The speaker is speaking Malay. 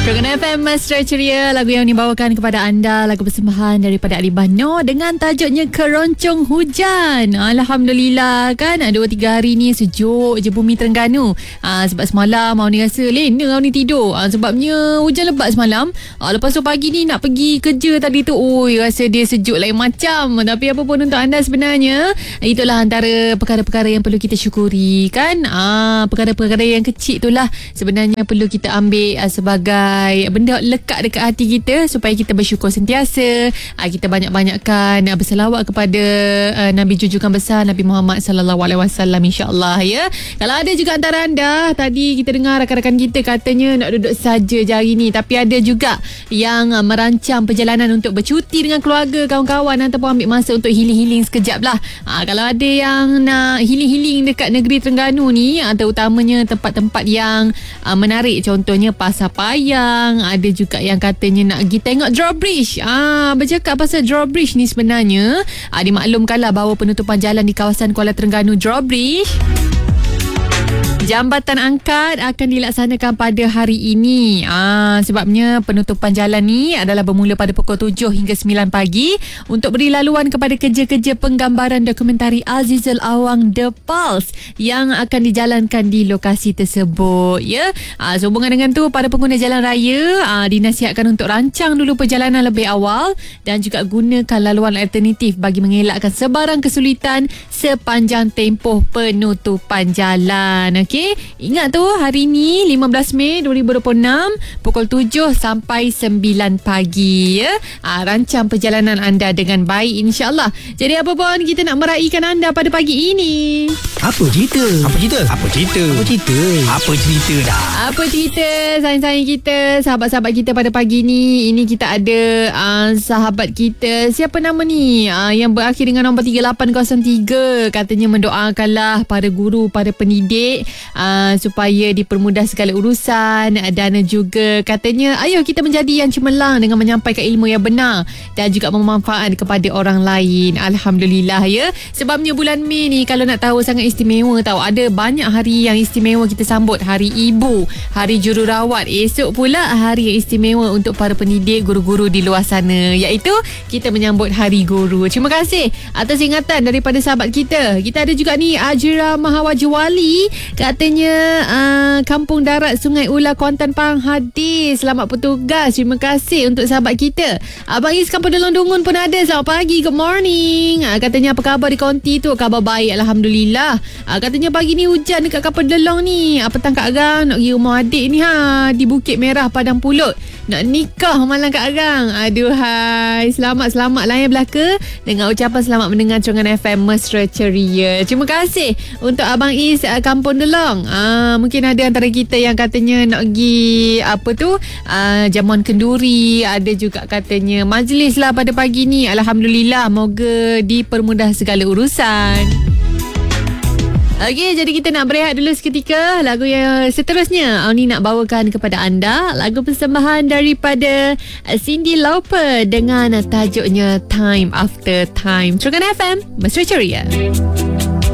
Terengganu FM Mesra Ceria. Lagu yang dibawakan kepada anda, lagu persembahan daripada Alibah Noor dengan tajuknya Keroncong Hujan. Alhamdulillah kan, 2-3 hari ni sejuk je bumi Terengganu. Sebab semalam Awak ni rasa lena Awak ni tidur. Sebabnya hujan lebat semalam. Lepas tu pagi ni nak pergi kerja tadi tu, rasa dia sejuk lain macam. Tapi apa pun untuk anda sebenarnya, itulah antara perkara-perkara yang perlu kita syukuri kan. Perkara-perkara yang kecil itulah sebenarnya perlu kita ambil sebagai benda lekat dekat hati kita, supaya kita bersyukur sentiasa. Kita banyak-banyakkan berselawat kepada Nabi junjungan besar Nabi Muhammad sallallahu alaihi wasallam, insya-Allah ya. Kalau ada juga antara anda, tadi kita dengar rakan-rakan kita katanya nak duduk saja je hari ni, tapi ada juga yang merancang perjalanan untuk bercuti dengan keluarga, kawan-kawan, ataupun ambil masa untuk healing-healing sekejap lah. Kalau ada yang nak healing-healing dekat negeri Terengganu ni, terutamanya tempat-tempat yang menarik, contohnya Pasar Payang, ada juga yang katanya nak pergi tengok drawbridge. Bercakap pasal drawbridge ni sebenarnya, dimaklumkanlah bahawa penutupan jalan di kawasan Kuala Terengganu Drawbridge, jambatan angkat, akan dilaksanakan pada hari ini. Sebabnya penutupan jalan ni adalah bermula pada pukul 7 hingga 9 pagi untuk beri laluan kepada kerja-kerja penggambaran dokumentari Azizul Awang The Pulse yang akan dijalankan di lokasi tersebut ya. Sehubungan dengan tu, para pengguna jalan raya dinasihatkan untuk rancang dulu perjalanan lebih awal dan juga gunakan laluan alternatif bagi mengelakkan sebarang kesulitan sepanjang tempoh penutupan jalan. Okey, ingat tu hari ni 15 Mei 2026 pukul 7 sampai 9 pagi ya. Rancang perjalanan anda dengan baik, insya-Allah. Jadi apa pun, kita nak meraihkan anda pada pagi ini. Apa cerita? Apa cerita? Apa cerita? Apa cerita? Apa cerita dah? Apa cerita sayang-sayang kita, sahabat-sahabat kita pada pagi ni? Ini kita ada sahabat kita, siapa nama ni? Yang berakhir dengan nombor 3803, katanya mendoakanlah para guru, para pendidik supaya dipermudah segala urusan, dan juga katanya ayo kita menjadi yang cemerlang dengan menyampaikan ilmu yang benar dan juga bermanfaat kepada orang lain. Alhamdulillah ya. Sebabnya bulan Mei ni kalau nak tahu sangat istimewa tau. Ada banyak hari yang istimewa kita sambut. Hari Ibu, Hari Jururawat, esok pula hari yang istimewa untuk para pendidik, guru-guru di luar sana, iaitu kita menyambut Hari Guru. Terima kasih atas ingatan daripada sahabat kita. Kita ada juga ni Ajira Mahawajwali, katanya Kampung Darat Sungai Ular Kuantan Pahang Hadis. Selamat bertugas. Terima kasih untuk sahabat kita. Abang Is Kampung Delong Dungun pun ada. Selamat pagi, good morning. Katanya apa khabar di konti tu? Khabar baik, Alhamdulillah. Katanya pagi ni hujan dekat Kampung Delong ni. Petang Kak Agang nak pergi rumah adik ni di Bukit Merah Padang Pulut. Nak nikah malam Kak Agang. Aduhai, selamat-selamat lah ya belaka, dengan ucapan selamat mendengar Terengganu FM Mesra Ceria. Terima kasih untuk Abang Is Kampung Delong. Mungkin ada antara kita yang katanya nak pergi jamuan kenduri, ada juga katanya majlis lah pada pagi ni. Alhamdulillah, moga dipermudah segala urusan. Okey, jadi kita nak berehat dulu seketika. Lagu yang seterusnya Awni nak bawakan kepada anda, lagu persembahan daripada Cyndi Lauper dengan tajuknya Time After Time. Terengganu FM Mesra Ceria.